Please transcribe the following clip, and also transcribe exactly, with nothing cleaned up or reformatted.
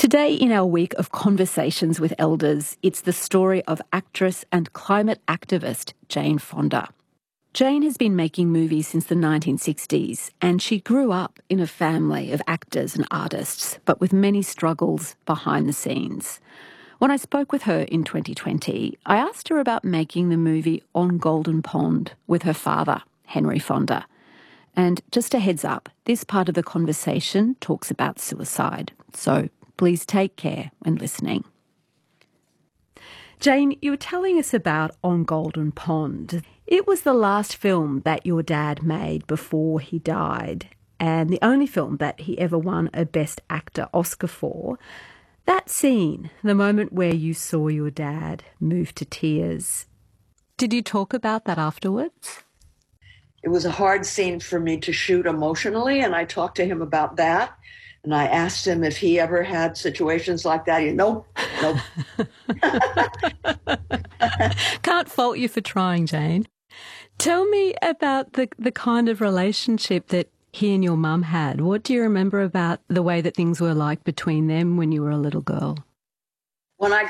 Today, in our week of Conversations with Elders, it's the story of actress and climate activist Jane Fonda. Jane has been making movies since the nineteen sixties, and she grew up in a family of actors and artists, but with many struggles behind the scenes. When I spoke with her in twenty twenty, I asked her about making the movie On Golden Pond with her father, Henry Fonda. And just a heads up, this part of the conversation talks about suicide, so please take care when listening. Jane, you were telling us about On Golden Pond. It was the last film that your dad made before he died, and the only film that he ever won a Best Actor Oscar for. That scene, the moment where you saw your dad move to tears, did you talk about that afterwards? It was a hard scene for me to shoot emotionally, and I talked to him about that. And I asked him if he ever had situations like that. He, nope, nope. Can't fault you for trying, Jane. Tell me about the, the kind of relationship that he and your mum had. What do you remember about the way that things were like between them when you were a little girl? When I